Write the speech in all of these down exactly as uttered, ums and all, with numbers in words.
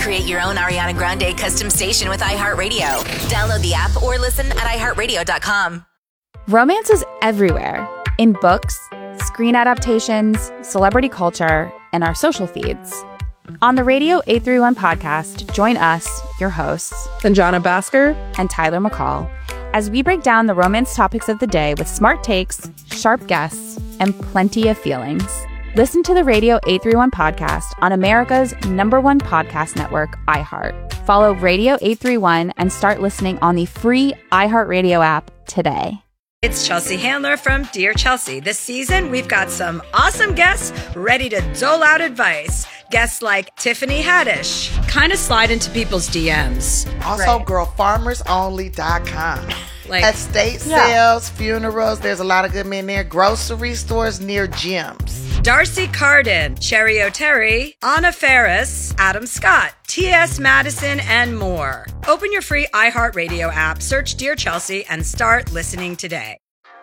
Create your own Ariana Grande custom station with iHeartRadio. Download the app or listen at i heart radio dot com. Romance is everywhere. In books, screen adaptations, celebrity culture, and our social feeds. On the Radio eight thirty-one podcast, join us, your hosts, Sanjana Bhaskar and Tyler McCall, as we break down the romance topics of the day with smart takes, sharp guests, and plenty of feelings. Listen to the Radio eight thirty-one podcast on America's number one podcast network, iHeart. Follow Radio eight thirty-one and start listening on the free iHeartRadio app today. It's Chelsea Handler from Dear Chelsea. This season, we've got some awesome guests ready to dole out advice. Guests like Tiffany Haddish, kind of slide into people's D Ms. Also, right. girl farmers only dot com. Like, estate yeah. sales, funerals, there's a lot of good men there. Grocery stores near gyms. Darcy Carden, Cherry O'Terry, Anna Ferris, Adam Scott, T S Madison, and more. Open your free iHeartRadio app, search Dear Chelsea, and start listening today.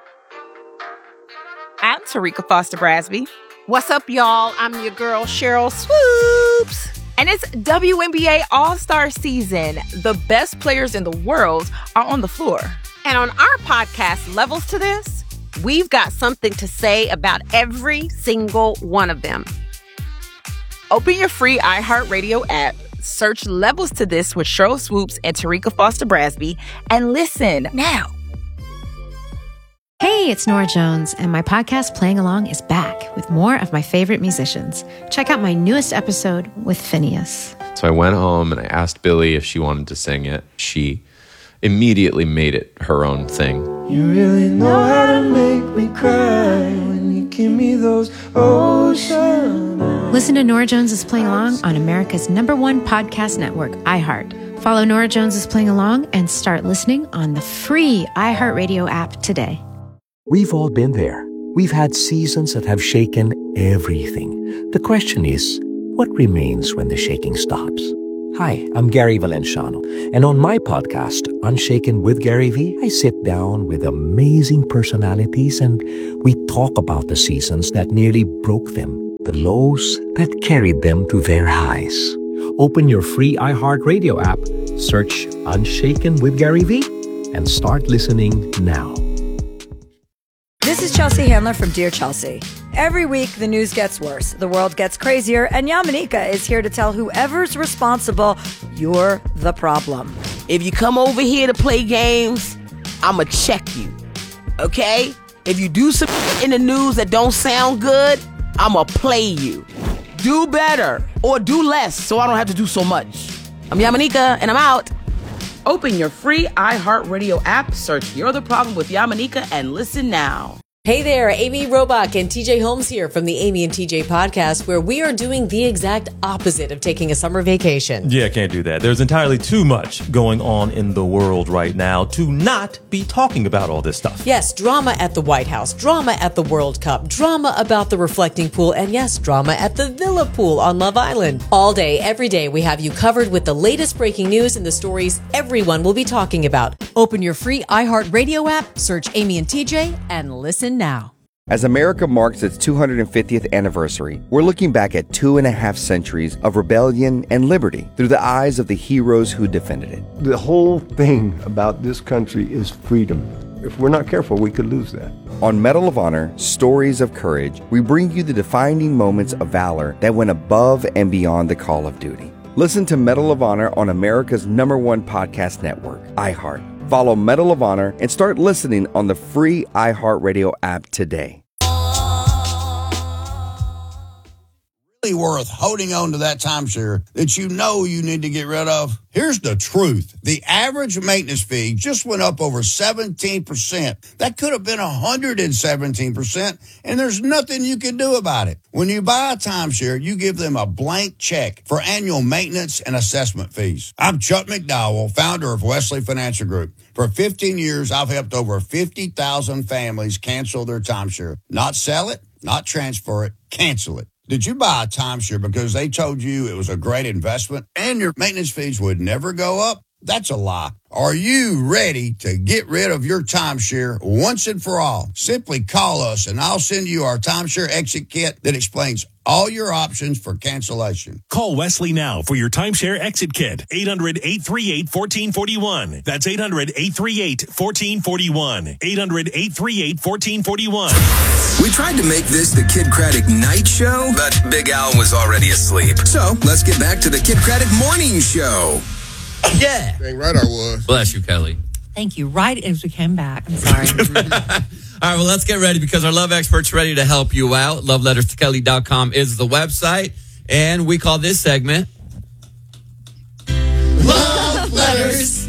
I'm Tarika Foster Brasby. What's up, y'all? I'm your girl, Cheryl Swoops. And it's W N B A All-Star season. The best players in the world are on the floor. And on our podcast, Levels to This, we've got something to say about every single one of them. Open your free iHeartRadio app, search Levels to This with Cheryl Swoops and Tarika Foster Brasby, and listen now. Hey, it's Nora Jones, and my podcast Playing Along is back with more of my favorite musicians. Check out my newest episode with Phineas. So I went home and I asked Billy if she wanted to sing it. She immediately made it her own thing. You really know how to make me cry when you give me those ocean eyes. Listen to Nora Jones is Playing Along on America's number one podcast network, iHeart. Follow Nora Jones is Playing Along and start listening on the free iHeartRadio app today. We've all been there. We've had seasons that have shaken everything. The question is, what remains when the shaking stops? Hi, I'm Gary Valenciano, and on my podcast, Unshaken with Gary V, I sit down with amazing personalities and we talk about the seasons that nearly broke them, the lows that carried them to their highs. Open your free iHeartRadio app, search Unshaken with Gary V, and start listening now. This is Chelsea Handler from Dear Chelsea. Every week, the news gets worse, the world gets crazier, and Yamanika is here to tell whoever's responsible, you're the problem. If you come over here to play games, I'ma check you, okay? If you do some in the news that don't sound good, I'ma play you. Do better or do less so I don't have to do so much. I'm Yamanika, and I'm out. Open your free iHeartRadio app, search You're the Problem with Yamanika, and listen now. Hey there, Amy Robach and T J Holmes here from the Amy and T J podcast, where we are doing the exact opposite of taking a summer vacation. Yeah, can't do that. There's entirely too much going on in the world right now to not be talking about all this stuff. Yes, drama at the White House, drama at the World Cup, drama about the reflecting pool, and yes, drama at the Villa Pool on Love Island. All day, every day, we have you covered with the latest breaking news and the stories everyone will be talking about. Open your free iHeartRadio app, search Amy and T J, and listen now. As America marks its two hundred fiftieth anniversary, we're looking back at two and a half centuries of rebellion and liberty through the eyes of the heroes who defended it. The whole thing about this country is freedom. If we're not careful, we could lose that. On Medal of Honor, Stories of Courage, we bring you the defining moments of valor that went above and beyond the call of duty. Listen to Medal of Honor on America's number one podcast network, iHeart. Follow Medal of Honor and start listening on the free iHeartRadio app today. Really worth holding on to that timeshare that you know you need to get rid of? Here's the truth. The average maintenance fee just went up over seventeen percent. That could have been one hundred seventeen percent, and there's nothing you can do about it. When you buy a timeshare, you give them a blank check for annual maintenance and assessment fees. I'm Chuck McDowell, founder of Wesley Financial Group. For fifteen years, I've helped over fifty thousand families cancel their timeshare. Not sell it, not transfer it, cancel it. Did you buy a timeshare because they told you it was a great investment and your maintenance fees would never go up? That's a lie. Are you ready to get rid of your timeshare once and for all? Simply call us and I'll send you our timeshare exit kit that explains all your options for cancellation. Call Wesley now for your timeshare exit kit. eight hundred, eight three eight, one four four one. That's eight hundred, eight three eight, one four four one. eight hundred, eight three eight, one four four one. We tried to make this the Kid Craddock night show, but Big Al was already asleep. So let's get back to the Kid Craddock morning show. Yeah. Dang right I was. Bless you, Kelly. Thank you. Right as we came back. I'm sorry. All right, well, let's get ready because our love expert's ready to help you out. love letters to kelly dot com is the website, and we call this segment Love Letters.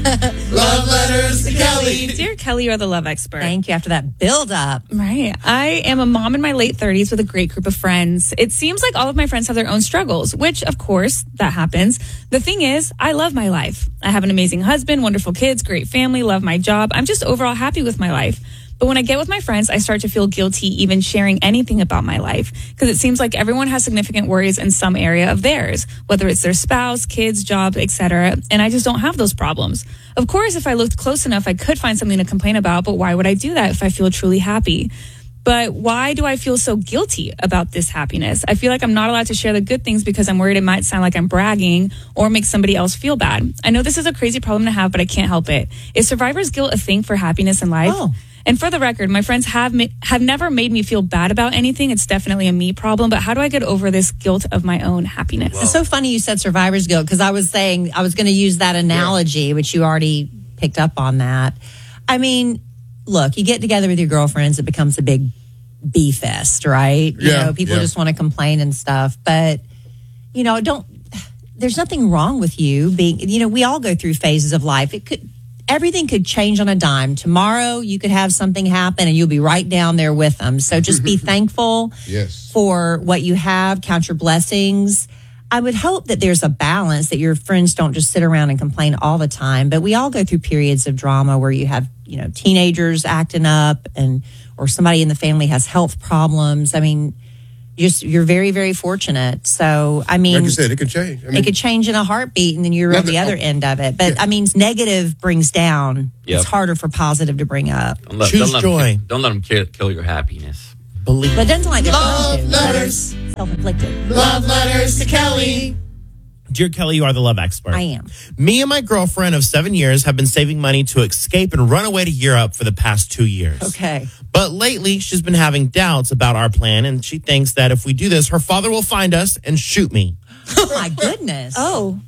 Love Letters to Kelly. Dear Kelly, you're the love expert. Thank you. After that build up. Right. I am a mom in my late thirties with a great group of friends. It seems like all of my friends have their own struggles, which, of course, that happens. The thing is, I love my life. I have an amazing husband, wonderful kids, great family, love my job. I'm just overall happy with my life. But when I get with my friends, I start to feel guilty even sharing anything about my life because it seems like everyone has significant worries in some area of theirs, whether it's their spouse, kids, job, et cetera. And I just don't have those problems. Of course, if I looked close enough, I could find something to complain about, but why would I do that if I feel truly happy? But why do I feel so guilty about this happiness? I feel like I'm not allowed to share the good things because I'm worried it might sound like I'm bragging or make somebody else feel bad. I know this is a crazy problem to have, but I can't help it. Is survivor's guilt a thing for happiness in life? Oh. And for the record, my friends have ma- have never made me feel bad about anything. It's definitely a me problem. But how do I get over this guilt of my own happiness? It's so funny you said survivor's guilt because I was saying I was going to use that analogy, yeah. which you already picked up on that. I mean, look, you get together with your girlfriends, it becomes a big bee fest, right? You yeah, know, people yeah. just want to complain and stuff. But, you know, don't, there's nothing wrong with you being, you know, we all go through phases of life. It could, everything could change on a dime. Tomorrow you could have something happen and you'll be right down there with them. So just be thankful yes. for what you have, count your blessings. I would hope that there's a balance, that your friends don't just sit around and complain all the time. But we all go through periods of drama where you have, you know, teenagers acting up and, or somebody in the family has health problems. I mean, just, you're very, very fortunate. So, I mean, like you said, it could change. I mean, it could change in a heartbeat and then you're on the other end of it. But yeah. I mean, negative brings down. Yep. It's harder for positive to bring up. Don't let, Choose don't let joy. Them, don't let them kill, kill your happiness. Believe. But it doesn't like their Love friends do. letters. Self-inflicted. Love letters to Kelly. Dear Kelly, you are the love expert. I am. Me and my girlfriend of seven years have been saving money to escape and run away to Europe for the past two years. Okay. But lately, she's been having doubts about our plan, and she thinks that if we do this, her father will find us and shoot me. Oh, my goodness. Oh.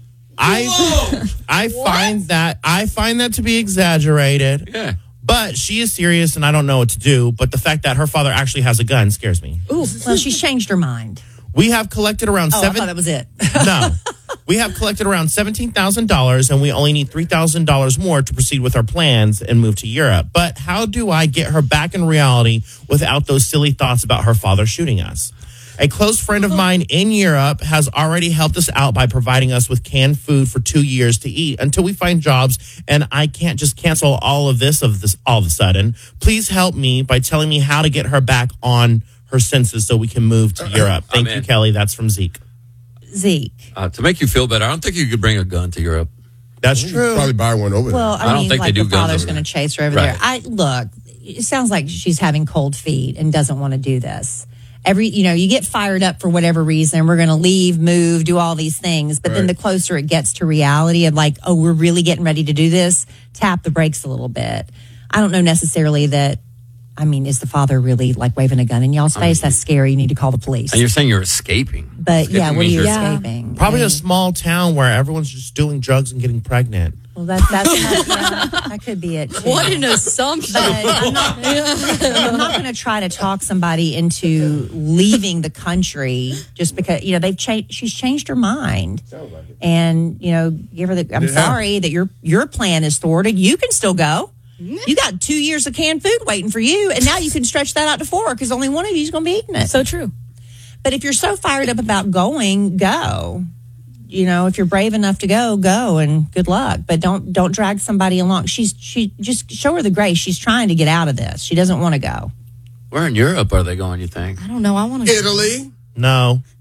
I I find that I find that to be exaggerated. Yeah. But she is serious, and I don't know what to do. But the fact that her father actually has a gun scares me. Ooh, well, she's changed her mind. We have collected around Oh, seven. I thought that was it. No. We have collected around seventeen thousand dollars, and we only need three thousand dollars more to proceed with our plans and move to Europe. But how do I get her back in reality without those silly thoughts about her father shooting us? A close friend of mine in Europe has already helped us out by providing us with canned food for two years to eat until we find jobs, and I can't just cancel all of this of this all of a sudden. Please help me by telling me how to get her back on her senses so we can move to Europe. Thank you, Kelly. That's from Zeke. Zeke. Uh, to make you feel better, I don't think you could bring a gun to Europe. That's true. Probably buy one over Well, there. I, I don't mean, think like they do the guns father's over going to there. chase her over Right. there. I look. It sounds like she's having cold feet and doesn't want to do this. Every, you know, you get fired up for whatever reason. We're going to leave, move, do all these things. But then the closer it gets to reality of like, oh, we're really getting ready to do this, tap the brakes a little bit. I don't know necessarily that. I mean, is the father really like waving a gun in y'all's face? That's scary. You need to call the police. And you're saying you're escaping. But Escaping yeah, what are means you you're- escaping? Probably a small town where everyone's just doing drugs and getting pregnant. Well, that's that's that, yeah, that could be it. Too. What an assumption. But I'm not, I'm not going to try to talk somebody into leaving the country just because you know they've changed. She's changed her mind, and you know, give her the. I'm Did it happen? sorry that your your plan is thwarted. You can still go. You got two years of canned food waiting for you, and now you can stretch that out to four because only one of you is going to be eating it. So true. But if you're so fired up about going, go. You know, if you're brave enough to go, go, and good luck. But don't don't drag somebody along. She's she just show her the grace. She's trying to get out of this. She doesn't want to go. Where in Europe are they going, you think? I don't know. I want to Italy. No.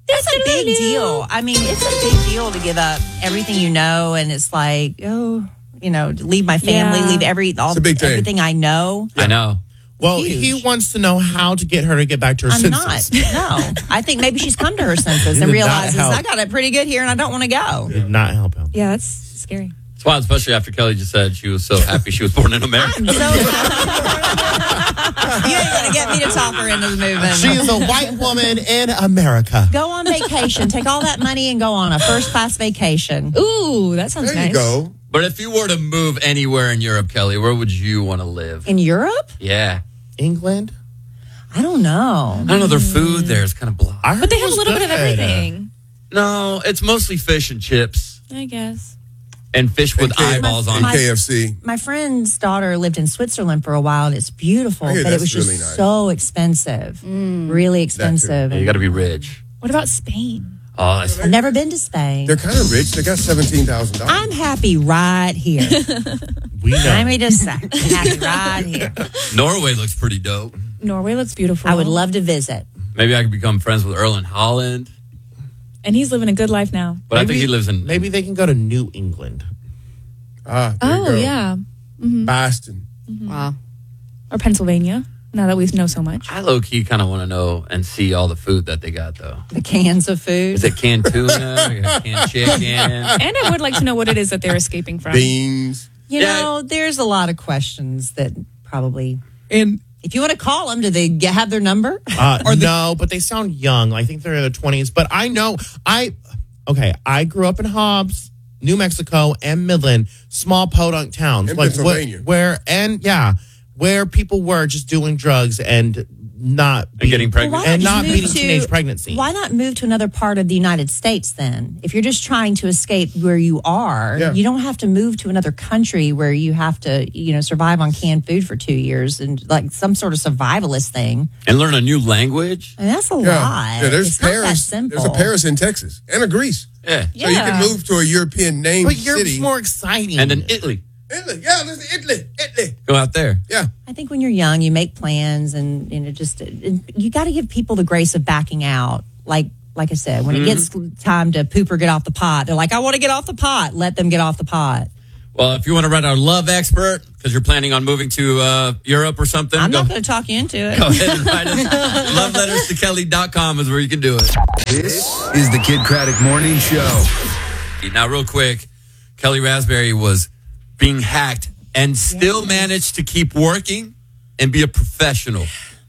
That's a big deal. I mean, it's a big deal to give up everything you know, and it's like, oh, you know, leave my family, Yeah. leave every all, It's a big thing. everything I know. I know. Well, Huge. he wants to know how to get her to get back to her I'm senses. not. No, I think maybe she's come to her senses You and did not realizes help. I got it pretty good here, and I don't want to go. Did not help him. Yeah, that's scary. It's wild, especially after Kelly just said she was so happy she was born in America. I'm so you ain't gonna get me to talk her into the movement. She is a white woman in America. Go on vacation. Take all that money and go on a first class vacation. Ooh, that sounds There nice. you go. But if you were to move anywhere in Europe, Kelly, where would you want to live? In Europe? Yeah. England? I don't know. I don't know. Their food there is kind of blah. I heard But they it have a was little bit of good. everything. No, it's mostly fish and chips I guess. and fish with And K- eyeballs on and it. K F C. My friend's daughter lived in Switzerland for a while, and it's beautiful, I hear but it that's was just really nice. so expensive. Really expensive. Yeah, you got to be rich. What about Spain? Oh, it's, I've never been to Spain. They're kind of rich. They got seventeen thousand dollars. I'm happy right here. We know. Let me just say, I'm happy right here. Norway looks pretty dope. Norway looks beautiful. I would love to visit. Maybe I could become friends with Erling Holland. And he's living a good life now. But I think he lives in. Maybe they can go to New England. Ah, there you Oh, go. yeah. Boston. Wow. Or Pennsylvania, now that we know so much. I low key kind of want to know and see all the food that they got though. The cans of food. Is it canned tuna? Or canned chicken? And I would like to know what it is that they're escaping from. Beans. You Yeah. know, there's a lot of questions that probably. And If you want to call them, do they get, have their number? Uh, no, but they sound young. I think they're in their twenties. But I know, I, okay, I grew up in Hobbs, New Mexico, and Midland, small podunk towns. In like Pennsylvania. Where, where, and yeah, where people were just doing drugs and not And getting pregnant. Well, why and just not move beating to- teenage pregnancy. Why not move to another part of the United States then? If you're just trying to escape where you are, Yeah. you don't have to move to another country where you have to, you know, survive on canned food for two years and like some sort of survivalist thing. And learn a new language? I mean, that's a Yeah. lot. Yeah, there's it's not that Paris. simple. There's a Paris in Texas and a Greece. Yeah. So you can move to a European named But Europe's city. more exciting. And then Italy. Italy. Yeah, there's Italy. Italy. Go out there. Yeah. I think when you're young, you make plans, and you know, just and you got to give people the grace of backing out. Like, like I said, when it gets time to poop or get off the pot, they're like, "I want to get off the pot." Let them get off the pot. Well, if you want to write our love expert, because you're planning on moving to uh, Europe or something, I'm go, not going to talk you into it. go ahead and write us. love letters to kelly dot com is where you can do it. This is the Kid Craddock Morning Show. Now, real quick, Kelly Raspberry was being hacked and still managed to keep working and be a professional.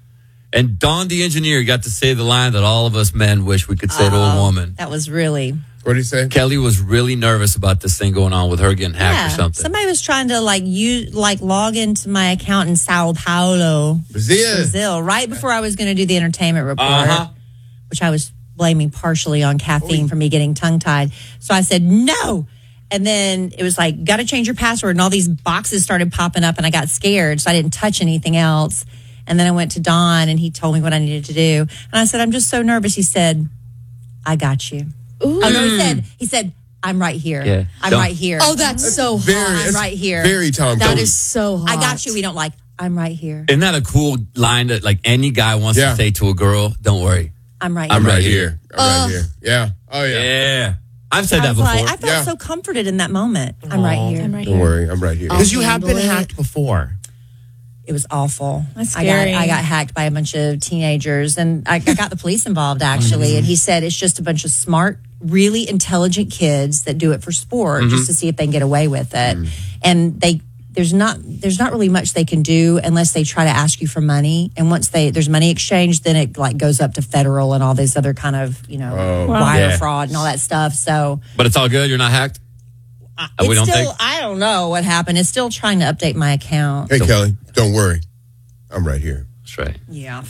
And Don the engineer got to say the line that all of us men wish we could say to a Oh, woman. That was really. What did he say? Kelly was really nervous about this thing going on with her getting hacked or something. Somebody was trying to like you like log into my account in Sao Paulo, Brazil. Brazil, right before I was going to do the entertainment report, Uh-huh. which I was blaming partially on caffeine for me getting tongue tied. So I said no. And then it was like, got to change your password. And all these boxes started popping up and I got scared. So I didn't touch anything else. And then I went to Don and he told me what I needed to do. And I said, I'm just so nervous. He said, I got you. Ooh. Oh, no, he said, he said, I'm right here. Yeah. I'm Don't- right here. Oh, that's so Very, hot. I'm right here. Very Tom That Cruise. is so hot. I got you. We don't like, I'm right here. Isn't that a cool line that like any guy wants Yeah. to say to a girl? Don't worry. I'm right I'm here. right right here. here. I'm right here. Yeah. Oh, yeah. Yeah. I've said I that was before. like, I felt Yeah. so comforted in that moment. I'm right here. I'm right Don't here. worry. I'm right here. Because you have been handle it. hacked before. It was awful. That's I got scary. I got hacked by a bunch of teenagers, and I, I got the police involved actually. And he said it's just a bunch of smart, really intelligent kids that do it for sport, just to see if they can get away with it. And they there's not there's not really much they can do unless they try to ask you for money. And once they there's money exchange, then it like goes up to federal and all this other kind of you know Wow. wire Yeah. fraud and all that stuff. So But it's all good. You're not hacked. Uh, we it's don't still think. I don't know what happened. It's still trying to update my account. Hey, Kelly, don't worry. I'm right here. That's right. Yeah.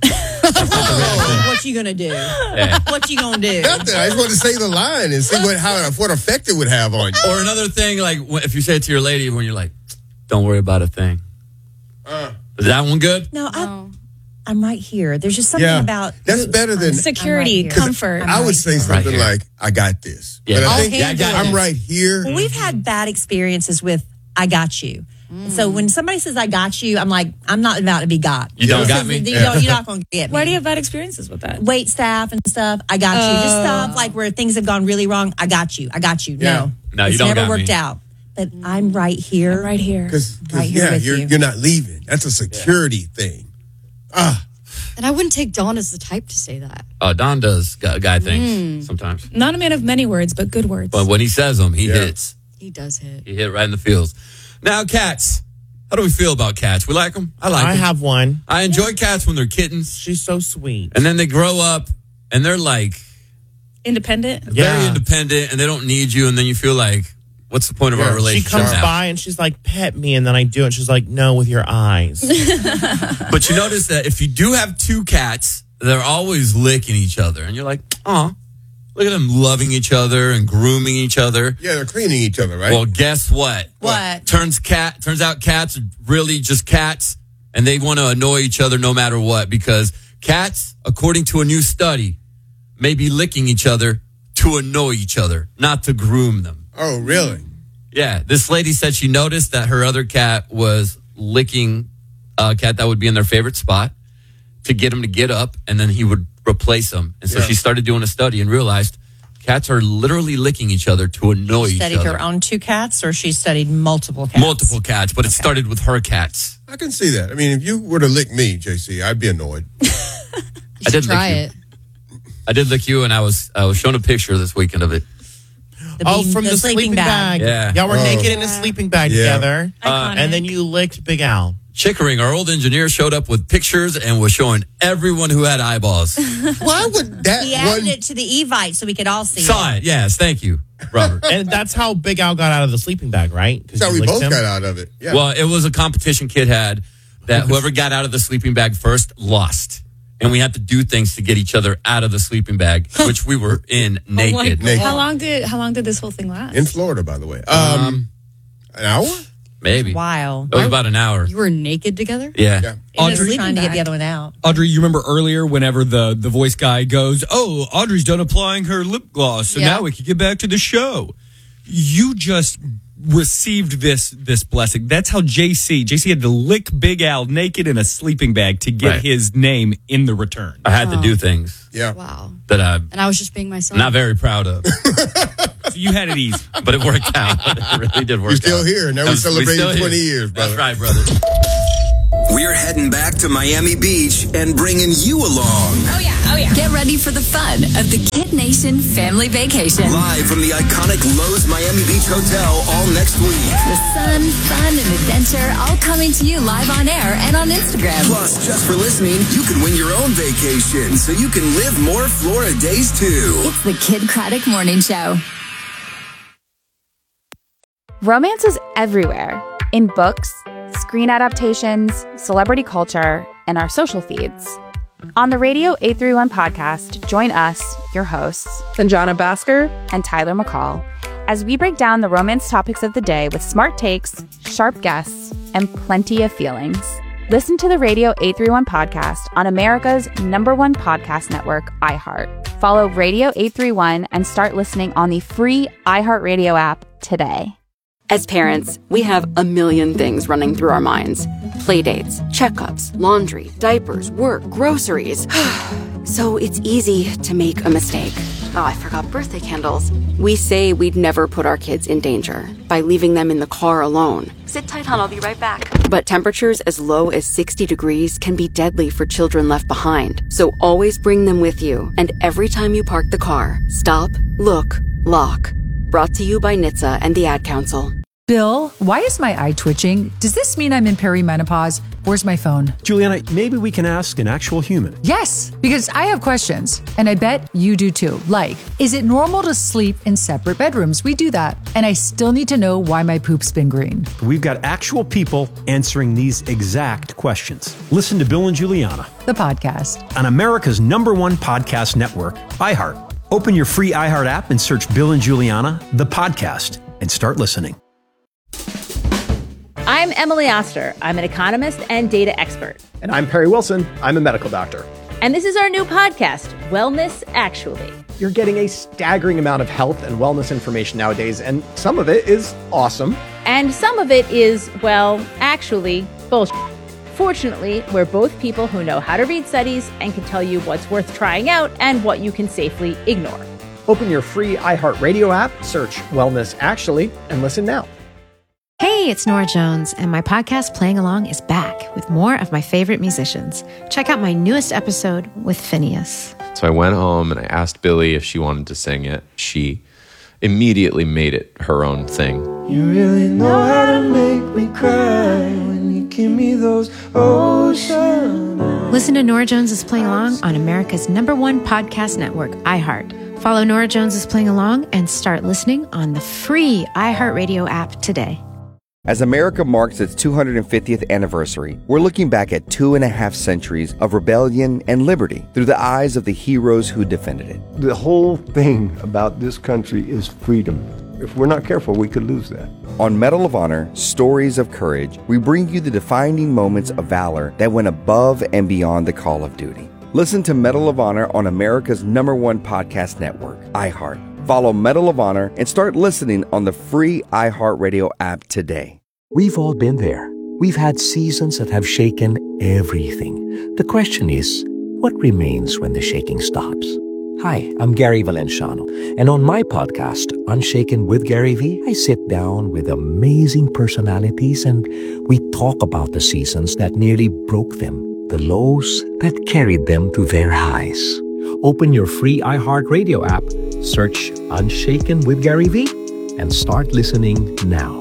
What you gonna do? Yeah. What you gonna do? Nothing. I just wanted to say the line and see what how what effect it would have on you. Or another thing, like wh- if you say it to your lady when you're like, "Don't worry about a thing." Uh, Is that one good? No, I, I'm right here. There's just something Yeah. about That's better than Security, I'm right here. comfort. I would say something here. like, "I got this." Yeah. But I I'll think handle I'm it. right here. Well, we've had bad experiences with "I got you." So when somebody says I got you, I'm like, I'm not about to be got. You don't This got is- me? You Yeah. don't, you're not going to get me. Why do you have bad experiences with that? Wait staff and stuff. I got you. Just Oh. stuff like where things have gone really wrong. I got you. I got you. Yeah. No. No, you it's don't never got worked me. out. But I'm right here. I'm right here. Because Right here yeah, with you're you. you're not leaving. That's a security thing. Ah, And I wouldn't take Dawn as the type to say that. Uh, Don does guy, guy things Mm. sometimes. Not a man of many words, but good words. But when he says them, he Yeah. hits. He does hit. He hit right in the feels. Now, cats. How do we feel about cats? We like them? I like I them. have one. I enjoy cats when they're kittens. She's so sweet. And then they grow up and they're like Independent. very Yeah. independent and they don't need you. And then you feel like, what's the point of Yeah, our she relationship comes now? by and she's like, pet me. And then I do it. And she's like, no, with your eyes. But you notice that if you do have two cats, they're always licking each other. And you're like, oh, look at them loving each other and grooming each other. yeah, they're cleaning each other, right? Well, guess what? What? Turns cat turns out cats are really just cats and they want to annoy each other no matter what because cats, according to a new study, may be licking each other to annoy each other, not to groom them. oh, really? Yeah, this lady said she noticed that her other cat was licking a cat that would be in their favorite spot to get him to get up, and then he would replace him. And so Yeah. she started doing a study and realized cats are literally licking each other to annoy each Studied other. her own two cats, or she studied multiple cats? Multiple cats, but it started with her cats. I can see that. I mean, if you were to lick me, J C, I'd be annoyed. I did Try lick you. it. I did lick you, and I was I was shown a picture this weekend of it. The oh, bean- from the, sleeping, bag. Yeah. Y'all were Oh. naked in a sleeping bag Yeah. together. Uh, and then you licked Big Al. Chickering, our old engineer, showed up with pictures and was showing everyone who had eyeballs. Why would that He added one? it to the Evite so we could all see Saw it. it, yes, thank you, Robert. And that's how Big Al got out of the sleeping bag, right? 'Cause That's how you we licked both him. got out of it. Yeah. Well, it was a competition kid had that whoever got out of the sleeping bag first lost. And we had to do things to get each other out of the sleeping bag, which we were in naked. Naked. How long did how long did this whole thing last? In Florida, by the way. Um, Um, an hour? Maybe. Wow. It was about an hour. You were naked together? Yeah. Yeah. In the Audrey- sleeping trying to get bag. the other one out. Audrey, you remember earlier whenever the, the voice guy goes, oh, Audrey's done applying her lip gloss, so Yeah. now we can get back to the show. You just received this this blessing. That's how J C, J C had to lick Big Al naked in a sleeping bag to get Right. his name in the return. I had to do things Yeah. Wow. that I'm And I was just being myself. not very proud of, So you had it easy. but it worked out. It really did work You're still out. here. Now we I'm- celebrated still here. twenty years, brother. That's right, brother. We're heading back to Miami Beach and bringing you along. Oh, yeah. Oh, yeah. Get ready for the fun of the Kid Nation family vacation. Live from the iconic Lowe's Miami Beach Hotel all next week. The sun, fun, and adventure all coming to you live on air and on Instagram. Plus, just for listening, you can win your own vacation so you can live more Florida days too. It's the Kid Craddock Morning Show. Romance is everywhere. In books, screen adaptations, celebrity culture, and our social feeds. On the Radio eight thirty-one podcast, join us, your hosts, Sanjana Bhaskar and Tyler McCall, as we break down the romance topics of the day with smart takes, sharp guests, and plenty of feelings. Listen to the Radio eight thirty-one podcast on America's number one podcast network, iHeart. Follow Radio eight thirty-one and start listening on the free iHeartRadio app today. As parents, we have a million things running through our minds. Playdates, checkups, laundry, diapers, work, groceries. So it's easy to make a mistake. Oh, I forgot birthday candles. We say we'd never put our kids in danger by leaving them in the car alone. Sit tight, hon, I'll be right back. But temperatures as low as sixty degrees can be deadly for children left behind. So always bring them with you. And every time you park the car, stop, look, lock. Brought to you by N H T S A and the Ad Council. Bill, why is my eye twitching? Does this mean I'm in perimenopause? Where's my phone? Juliana, maybe we can ask an actual human. Yes, because I have questions, and I bet you do too. Like, is it normal to sleep in separate bedrooms? We do that. And I still need to know why my poop's been green. We've got actual people answering these exact questions. Listen to Bill and Juliana, The podcast. on America's number one podcast network, iHeart. Open your free iHeart app and search Bill and Juliana, the podcast, and start listening. I'm Emily Oster. I'm an economist and data expert. And I'm Perry Wilson. I'm a medical doctor. And this is our new podcast, Wellness Actually. You're getting a staggering amount of health and wellness information nowadays, and some of it is awesome. And some of it is, well, actually, bullshit. Fortunately, we're both people who know how to read studies and can tell you what's worth trying out and what you can safely ignore. Open your free iHeartRadio app, search Wellness Actually, and listen now. Hey, it's Nora Jones, and my podcast Playing Along is back with more of my favorite musicians. Check out my newest episode with Phineas. So I went home and I asked Billy if she wanted to sing it. She immediately made it her own thing. You really know how to make me cry when you give me those ocean eyes. Listen to Nora Jones is Playing Along on America's number one podcast network, iHeart. Follow Nora Jones is Playing Along and start listening on the free iHeartRadio app today. As America marks its two hundred fiftieth anniversary, we're looking back at two and a half centuries of rebellion and liberty through the eyes of the heroes who defended it. The whole thing about this country is freedom. If we're not careful, we could lose that. On Medal of Honor, Stories of Courage, we bring you the defining moments of valor that went above and beyond the call of duty. Listen to Medal of Honor on America's number one podcast network, iHeart. Follow Medal of Honor and start listening on the free iHeartRadio app today. We've all been there. We've had seasons that have shaken everything. The question is, what remains when the shaking stops? Hi, I'm Gary Valenciano, and on my podcast, Unshaken with Gary V, I sit down with amazing personalities and we talk about the seasons that nearly broke them, the lows that carried them to their highs. Open your free iHeartRadio app, search Unshaken with Gary V, and start listening now.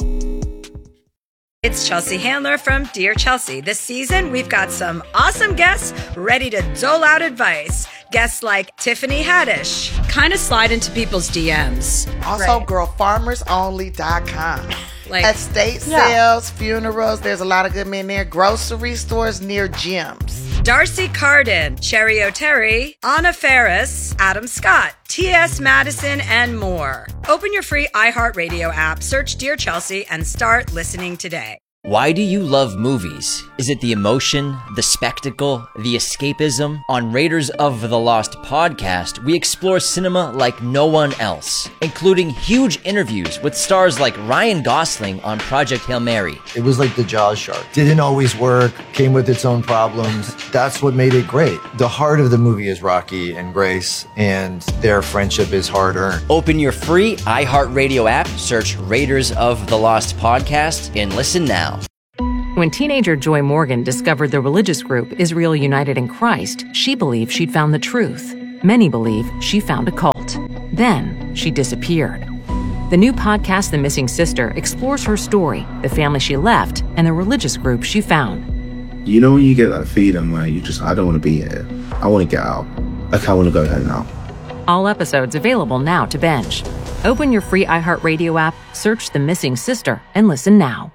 It's Chelsea Handler from Dear Chelsea. This season, we've got some awesome guests ready to dole out advice. Guests like Tiffany Haddish. Kind of slide into people's D Ms. Also, right. girl farmers only dot com. Like estate yeah. sales, funerals, there's a lot of good men there. Grocery stores near gyms. Darcy Carden, Cherry O'Terry, Anna Ferris, Adam Scott, T S Madison, and more. Open your free iHeartRadio app, search Dear Chelsea, and start listening today. Why do you love movies? Is it the emotion, the spectacle, the escapism? On Raiders of the Lost podcast, we explore cinema like no one else, including huge interviews with stars like Ryan Gosling on Project Hail Mary. It was like the Jaws shark. Didn't always work, came with its own problems. That's what made it great. The heart of the movie is Rocky and Grace, and their friendship is hard-earned. Open your free iHeartRadio app, search Raiders of the Lost podcast, and listen now. When teenager Joy Morgan discovered the religious group Israel United in Christ, she believed she'd found the truth. Many believe she found a cult. Then she disappeared. The new podcast, The Missing Sister, explores her story, the family she left, and the religious group she found. You know when you get that feeling where you just, I don't want to be here. I want to get out. Like, I want to go home now. All episodes available now to binge. Open your free iHeartRadio app, search The Missing Sister, and listen now.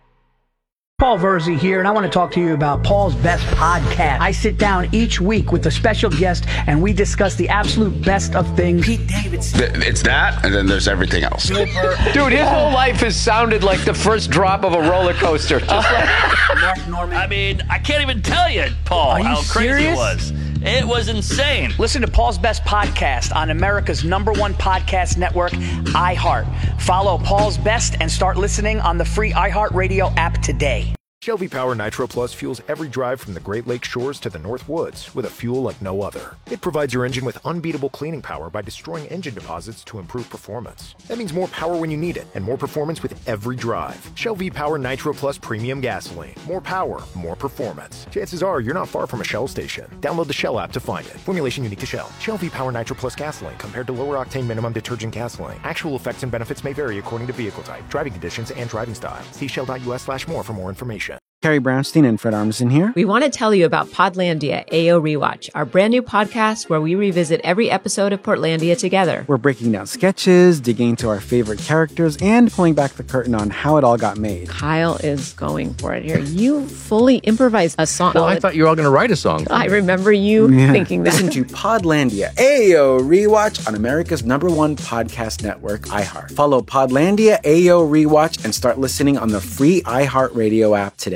Paul Verzi here, and I want to talk to you about Paul's Best Podcast. I sit down each week with a special guest, and we discuss the absolute best of things. Pete Davidson. It's that, and then there's everything else. Dude, his whole life has sounded like the first drop of a roller coaster. Just like Mark Norman. I mean, I can't even tell you, Paul, you how crazy serious? it was. It was insane. Listen to Paul's Best Podcast on America's number one podcast network, iHeart. Follow Paul's Best and start listening on the free iHeartRadio app today. Shell V-Power Nitro Plus fuels every drive from the Great Lakes shores to the North Woods with a fuel like no other. It provides your engine with unbeatable cleaning power by destroying engine deposits to improve performance. That means more power when you need it and more performance with every drive. Shell V-Power Nitro Plus Premium Gasoline. More power, more performance. Chances are you're not far from a Shell station. Download the Shell app to find it. Formulation unique to Shell. Shell V-Power Nitro Plus Gasoline compared to lower octane minimum detergent gasoline. Actual effects and benefits may vary according to vehicle type, driving conditions, and driving style. See shell.us slash more for more information. Carrie Brownstein and Fred Armisen here. We want to tell you about Podlandia A O Rewatch, our brand new podcast where we revisit every episode of Portlandia together. We're breaking down sketches, digging into our favorite characters, and pulling back the curtain on how it all got made. Kyle is going for it here. You fully improvised a song. Well, I thought you were all going to write a song. I remember you yeah. thinking that. Listen to Podlandia A O Rewatch on America's number one podcast network, iHeart. Follow Podlandia A O Rewatch and start listening on the free iHeartRadio app today.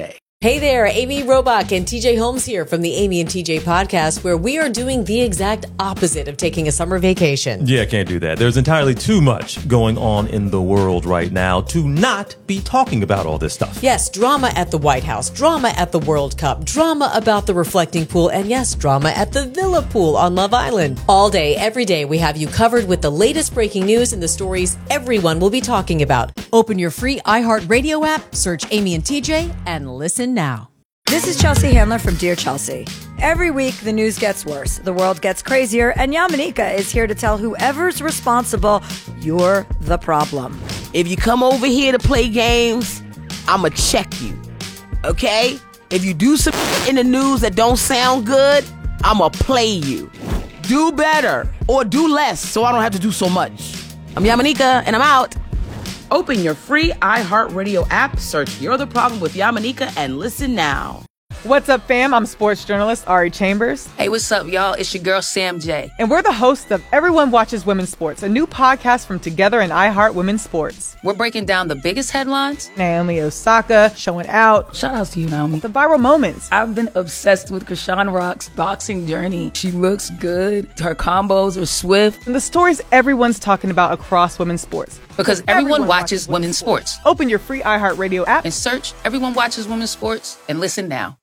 Hey there, Amy Robach and T J Holmes here from the Amy and T J podcast, where we are doing the exact opposite of taking a summer vacation. Yeah, can't do that. There's entirely too much going on in the world right now to not be talking about all this stuff. Yes, drama at the White House, drama at the World Cup, drama about the reflecting pool, and yes, drama at the Villa Pool on Love Island. All day, every day, we have you covered with the latest breaking news and the stories everyone will be talking about. Open your free iHeartRadio app, search Amy and T J, and listen now. This is Chelsea Handler from Dear Chelsea. Every week, the news gets worse, the world gets crazier, and Yamanika is here to tell whoever's responsible, you're the problem. If you come over here to play games, I'ma check you, okay? If you do some in the news that don't sound good, I'ma play you. Do better, or do less, so I don't have to do so much. I'm Yamanika, and I'm out. Open your free iHeartRadio app, search You're the Problem with Yamanika, and listen now. What's up, fam? I'm sports journalist Ari Chambers. Hey, what's up, y'all? It's your girl, Sam J. And we're the hosts of Everyone Watches Women's Sports, a new podcast from Together and iHeart Women's Sports. We're breaking down the biggest headlines. Naomi Osaka showing out. Shout out to you, Naomi. The viral moments. I've been obsessed with Krishan Rock's boxing journey. She looks good. Her combos are swift. And the stories everyone's talking about across women's sports. Because everyone, everyone watches, watches women's sports. sports. Open your free iHeartRadio app and search Everyone Watches Women's Sports and listen now.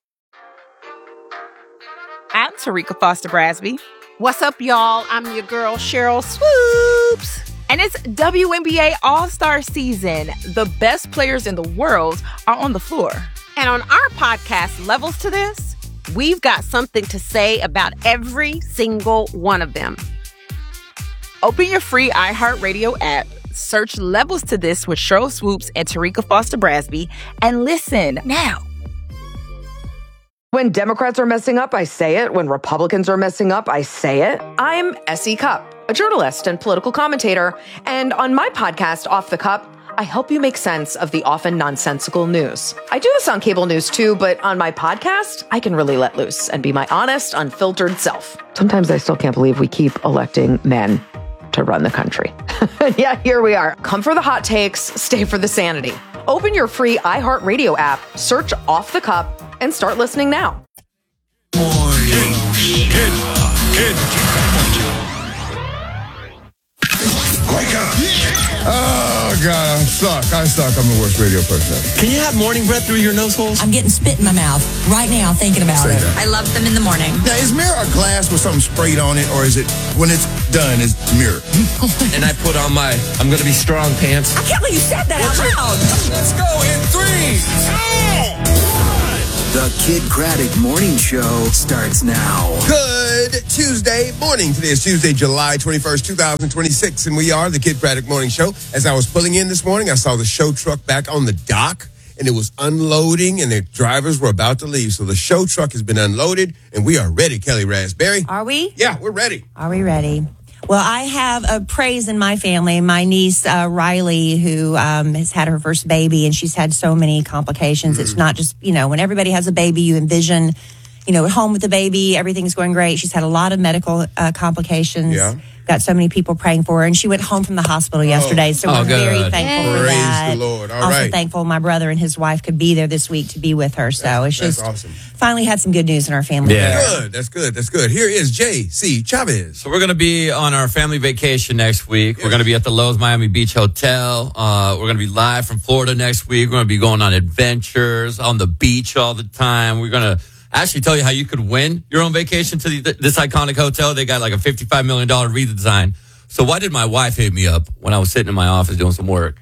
I'm Tarika Foster Brasby. What's up, y'all? I'm your girl, Cheryl Swoops. And it's W N B A All-Star season. The best players in the world are on the floor. And on our podcast, Levels to This, we've got something to say about every single one of them. Open your free iHeartRadio app, search Levels to This with Cheryl Swoops and Tarika Foster Brasby, and listen now. When Democrats are messing up, I say it. When Republicans are messing up, I say it. I'm Essie Cupp, a journalist and political commentator. And on my podcast, Off the Cup, I help you make sense of the often nonsensical news. I do this on cable news too, but on my podcast, I can really let loose and be my honest, unfiltered self. Sometimes I still can't believe we keep electing men to run the country. Yeah, here we are. Come for the hot takes, stay for the sanity. Open your free iHeartRadio app, search Off the Cup, and start listening now. Morning. Kid, kid. Wake up. Oh, God, I suck. I suck. I'm the worst radio person ever. Can you have morning breath through your nose holes? I'm getting spit in my mouth right now thinking about Say it. that. I love them in the morning. Now, is mirror a glass with something sprayed on it, or is it, when it's done, is mirror? And I put on my I'm going to be strong pants. I can't believe you said that out loud. Let's go in three, two, The Kid Craddock Morning Show starts now. Good Tuesday morning. Today is Tuesday, July twenty-first, twenty twenty-six, and we are the Kid Craddock Morning Show. As I was pulling in this morning, I saw the show truck back on the dock, and it was unloading, and the drivers were about to leave. So the show truck has been unloaded, and we are ready, Kelly Raspberry. Are we? Yeah, we're ready. Are we ready? Well, I have a praise in my family. My niece, uh, Riley, who um, has had her first baby, and she's had so many complications. Mm-hmm. It's not just, you know, when everybody has a baby, you envision, you know, at home with the baby, everything's going great. She's had a lot of medical uh, complications. Yeah. Got so many people praying for her, and she went home from the hospital yesterday. So oh, we're good. very thankful Praise for that. the Lord. All also right. thankful my brother and his wife could be there this week to be with her. So that's, it's just that's awesome. Finally had some good news in our family. Yeah. There. Good. That's good. That's good. Here is J C Chavez. So we're going to be on our family vacation next week. Yeah. We're going to be at the Lowe's Miami Beach Hotel. Uh, we're going to be live from Florida next week. We're going to be going on adventures on the beach all the time. We're going to actually tell you how you could win your own vacation to the, this iconic hotel. They got like a fifty-five million dollars redesign. So why did my wife hit me up when I was sitting in my office doing some work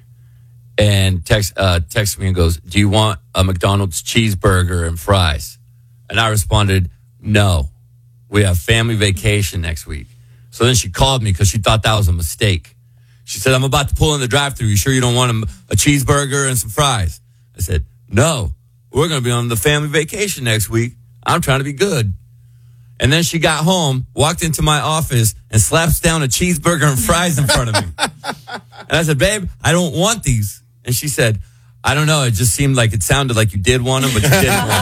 and text uh, text me and goes, do you want a McDonald's cheeseburger and fries? And I responded, no, we have family vacation next week. So then she called me because she thought that was a mistake. She said, I'm about to pull in the drive-thru. You sure you don't want a, a cheeseburger and some fries? I said, no, we're going to be on the family vacation next week. I'm trying to be good. And then she got home, walked into my office, and slaps down a cheeseburger and fries in front of me. And I said, babe, I don't want these. And she said, I don't know. It just seemed like it sounded like you did want them, but you didn't want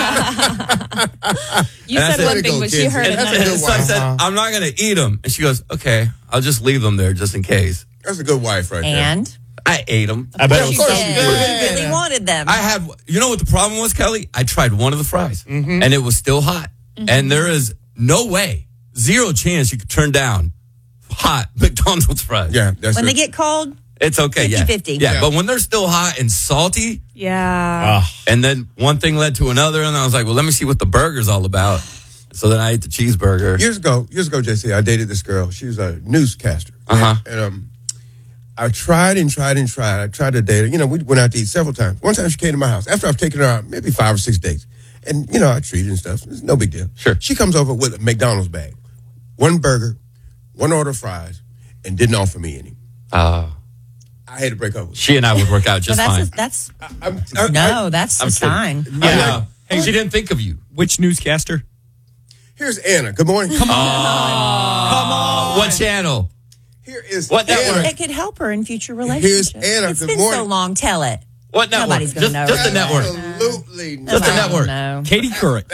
them. You said, said one thing, but she heard another. So I said, I'm not going to eat them. And she goes, okay, I'll just leave them there just in case. That's a good wife right and? there. I ate them. I bet it was so good. You really wanted them. I had, you know what the problem was, Kelly? I tried one of the fries, Mm-hmm. and it was still hot. Mhm. And there is no way, zero chance you could turn down hot McDonald's fries. Yeah, that's when they get cold, It's okay, yeah. fifty-fifty. Yeah, Yeah. but when they're still hot and salty, Yeah. and then one thing led to another, and I was like, well, let me see what the burger's all about. So then I ate the cheeseburger. Years ago, years ago, J C, I dated this girl. She was a newscaster. Uh-huh. And, um, I tried and tried and tried. I tried to date her. You know, we went out to eat several times. One time she came to my house after I've taken her out maybe five or six dates. And, you know, I treated and stuff. It's no big deal. Sure. She comes over with a McDonald's bag, one burger, one order of fries, and didn't offer me any. Uh, I had to break up with her. she and I would work out just well, fine. that's, a, that's I'm, I, no, that's I'm a kidding. sign. Yeah. Hey, she didn't think of you. Which newscaster? Here's Anna. Good morning. Come on. Come on. What channel? Here is What Anna. network? It could help her in future relationships. Here's Anna. It's Good been morning. so long. Tell it. What network? Nobody's gonna just, know. Just the network. Absolutely not. Just the network. No. Katie Couric.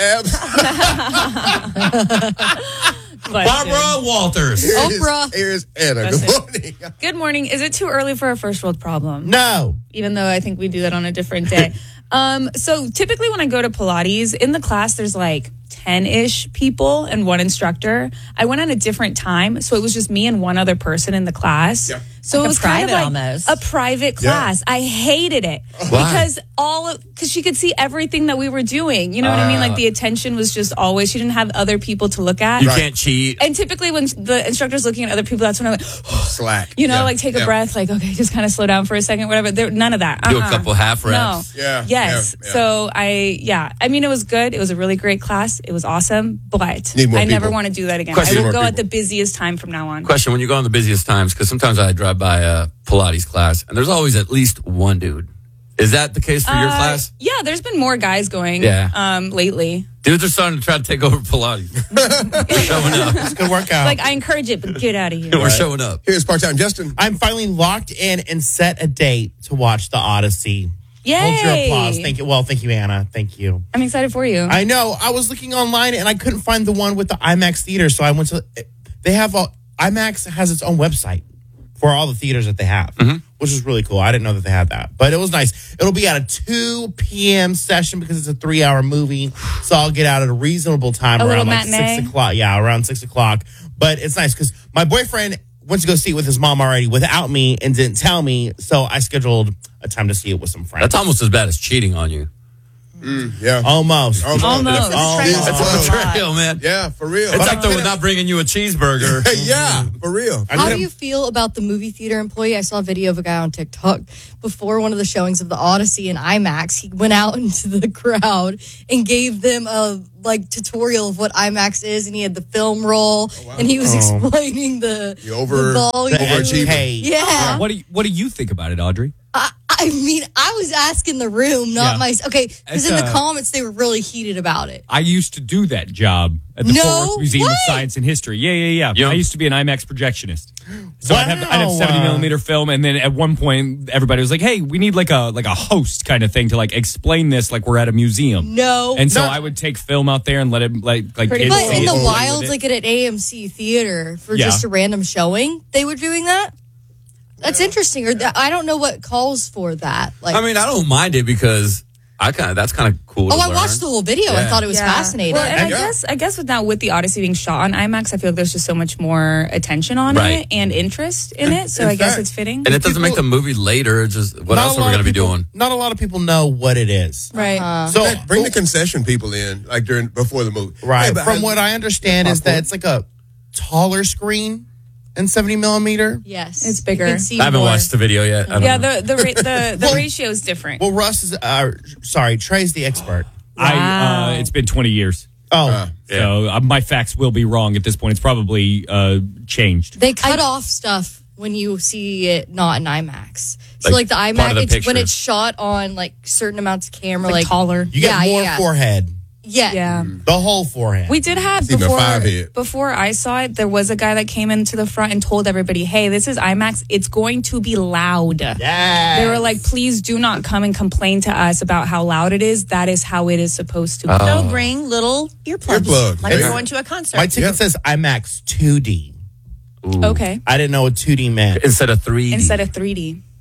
Barbara Walters. Here's, Oprah. Here's Anna. Good That's morning. Good morning. Is it too early for a first world problem? No. Even though I think we do that on a different day. um, so typically when I go to Pilates, in the class there's like ten-ish people and one instructor. I went at a different time, so it was just me and one other person in the class. Yeah. So Like it a was kind of private like almost. a private class. I hated it Why? because all of because she could see everything that we were doing. You know what I mean? Like the attention was just always. She didn't have other people to look at. You can't cheat. And typically when the instructor's looking at other people, that's when I'm like, Slack. you know, Yeah. like take a Yeah. breath, like, okay, just kind of slow down for a second, whatever. There, none of that. Do a Uh-uh. couple half reps. No. Yeah. Yes. Yeah, yeah. So I, yeah. I mean, it was good. It was a really great class. It was awesome, but Need more I never people. want to do that again. Question. I will More go at people. the busiest time from now on. Question, when you go on the busiest times, because sometimes I drive by a Pilates class, and there's always at least one dude. Is that the case for your Uh, class? Yeah, there's been more guys going Yeah. um, lately. Dudes are starting to try to take over Pilates. We're showing up. It's going to work out. Like, I encourage it, but get out of here. We're showing up. Here's part-time Justin. I'm finally locked in and set a date to watch The Odyssey. Yay! Hold your applause. Thank you. Well, thank you, Anna. Thank you. I'm excited for you. I know. I was looking online and I couldn't find the one with the IMAX theater, so I went to. They have a IMAX has its own website for all the theaters that they have, Mm-hmm. which is really cool. I didn't know that they had that, but it was nice. It'll be at a two p.m. session because it's a three-hour movie, so I'll get out at a reasonable time A around little like matinee? six o'clock. Yeah, around six o'clock. But it's nice because my boyfriend went to go see it with his mom already without me and didn't tell me, so I scheduled a time to see it with some friends. That's almost as bad as cheating on you. Mm, yeah. Almost. Almost. Almost. Almost. That's a betrayal, man. Yeah, for real. It's up there with not bringing you a cheeseburger. Yeah, for real. I How did- do you feel about the movie theater employee? I saw a video of a guy on TikTok before one of the showings of the Odyssey in IMAX. He went out into the crowd and gave them a like tutorial of what IMAX is, and he had the film roll, and he was Oh. explaining the, The over- the volume. the overachiever. Yeah. What do you, what do you think about it, Audrey? I, I mean, I was asking the room, not Yeah. my. Okay, because It's, in the uh, comments they were really heated about it. I used to do that job at the No Fort Worth Museum way. of Science and History. Yeah, yeah, yeah. Yeah. I used to be an IMAX projectionist. So I'd, have, I'd have Wow. seventy millimeter film, and then at one point, everybody was like, "Hey, we need like a like a host kind of thing to like explain this like we're at a museum." No, And so No. I would take film out there and let it like like Pretty kids But see in it the and play wild, with it. like at an A M C theater for Yeah. just a random showing, they were doing that. That's interesting. Or th- I don't know what calls for that. Like, I mean, I don't mind it because I kind of that's kind of cool. oh, to I learn. watched the whole video. I Yeah. thought it was Yeah. fascinating. Well, and I Yeah. guess I guess with now with the Odyssey being shot on IMAX, I feel like there's just so much more attention on Right. it and interest in it. So in I guess fact- it's fitting. And it doesn't make the movie later. It's just what Not else a are we lot going to of be people- doing? Not a lot of people know what it is. right. So Bring- bring the concession people in, like during before the movie. Right. Hey, but From I- what I understand is that it's like a taller screen in seventy millimeter. Yes, It's bigger. You can see I haven't more. watched the video yet. I don't yeah, know. the the ra- the, the ratio is different. Well, Russ is, uh, sorry, Trey's the expert. I Wow. uh, it's been twenty years. Oh, Uh, So uh, my facts will be wrong at this point. It's probably uh, changed. They cut off stuff when you see it not in IMAX. So Like, like, the part of IMAX, the it's, when picture. it's shot on like certain amounts of camera, Like like, taller. you get yeah, more yeah, forehead. yeah. Yeah. The whole forehead. We did have It's even a before five head. before I saw it, there was a guy that came into the front and told everybody, "Hey, this is IMAX. It's going to be loud." Yes. They were like, "Please do not come and complain to us about how loud it is. That is how it is supposed to be." Oh. So bring little earplugs, Earplug. like Yeah. you're going to a concert. My ticket says IMAX two D. Ooh. Okay. I didn't know what two D meant. Instead of three D. Instead of three D.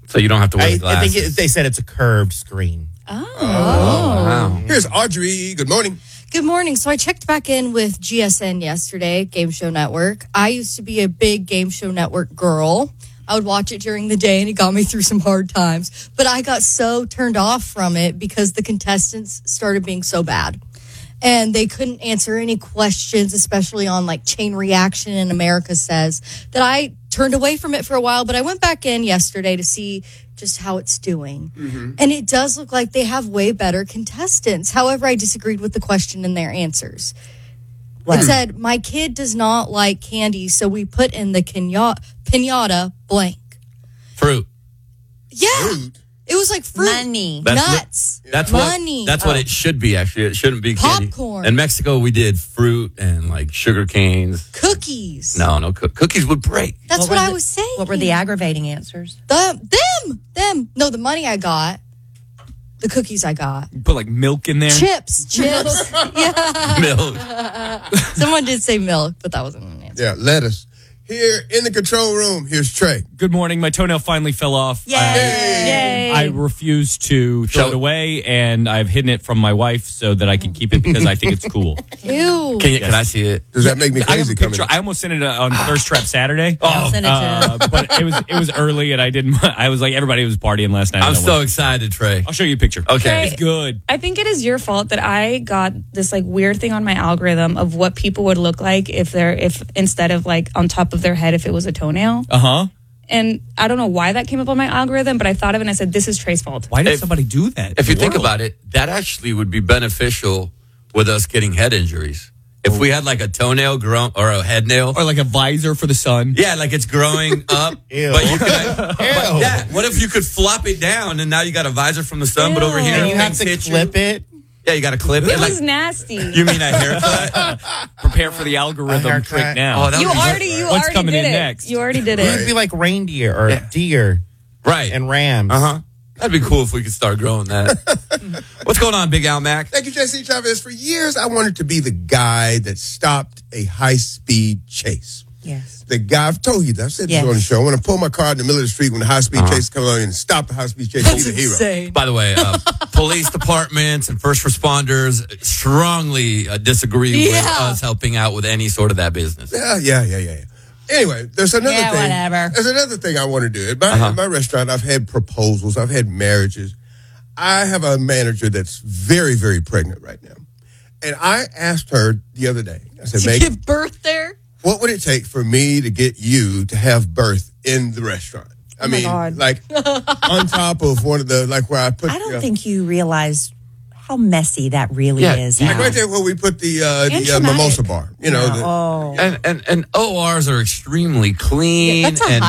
So you don't have to wear I, the glasses. I think it, they said it's a curved screen. Oh. Wow. Here's Audrey. Good morning. Good morning. So I checked back in with G S N yesterday, Game Show Network. I used to be a big Game Show Network girl. I would watch it during the day, and it got me through some hard times. But I got so turned off from it because the contestants started being so bad. And they couldn't answer any questions, especially on like Chain Reaction and America Says, that I turned away from it for a while. But I went back in yesterday to see just how it's doing. Mm-hmm. And it does look like they have way better contestants. However, I disagreed with the question and their answers. What? It said, my kid does not like candy, so we put in the pinata, pinata blank. Fruit. Yeah. Fruit. It was like fruit. Money. That's Nuts. What, that's Money. What, that's oh. what it should be, actually. It shouldn't be candy. Popcorn. In Mexico, we did fruit and like sugar canes. Cookies. No, no. Co- cookies would break. That's what, what I the, was saying. What were the aggravating answers? The, them. Them. No, the money I got. The cookies I got. You put like milk in there? Chips. Chips. Yeah. Milk. Someone did say milk, but that wasn't an answer. Yeah, lettuce. Here in the control room, here's Trey. Good morning. My toenail finally fell off. Yay. I, Yay. I refuse to throw Show it away, and I've hidden it from my wife so that I can keep it because I think it's cool. Ew. Can, you, can I see it? Does that make me I have crazy a coming picture. in? I almost sent it on Thirst Trap Saturday. Oh, send it to uh, but it was it was early, and I didn't. I was like, everybody was partying last night. I'm I so went, excited, Trey. I'll show you a picture. Okay. It's good. I think it is your fault that I got this like weird thing on my algorithm of what people would look like if they're if instead of like on top of their head if it was a toenail. Uh huh. And I don't know why that came up on my algorithm, but I thought of it and I said, this is Trey's fault. Why did If- somebody do that? If you in the think world? about it, that actually would be beneficial with us getting head injuries. If we had like a toenail grow or a head nail. Or like a visor for the sun. Yeah, like it's growing up. Ew. But you could, but yeah, what if you could flop it down and now you got a visor from the sun, but over here And you have things to hit clip it. Yeah, you got to clip it. It Like, was nasty. you mean a haircut? Prepare for the algorithm haircut. trick now. Oh, that You would be already, you What's already coming did in it. next? You already did It it. would be like reindeer or Yeah. deer right. and rams. Uh huh. That'd be cool if we could start growing that. What's going on, Big Al Mac? Thank you, Jesse Chavez. For years, I wanted to be the guy that stopped a high-speed chase. Yes. The guy, I've told you that. I've said Yes. this on the show. I want to pull my car in the middle of the street when the high-speed Uh-huh. chase comes along and stop the high-speed chase and be the hero. Insane. By the way, uh, police departments and first responders strongly uh, disagree with Yeah. us helping out with any sort of that business. Yeah, yeah, yeah, yeah. yeah. Anyway, there's another Yeah, thing. whatever. There's another thing I want to do. At my, Uh-huh. at my restaurant, I've had proposals. I've had marriages. I have a manager that's very, very pregnant right now. And I asked her the other day, I said, To Megan, give birth there? what would it take for me to get you to have birth in the restaurant? I Oh my mean, God. like on top of one of the, like where I put. I don't uh, think you realize how messy that really Yeah, is. like Al. right there where we put the uh, And the uh, traumatic. mimosa bar. You know, the, Oh. And, and and O Rs are extremely clean Yeah, that's a and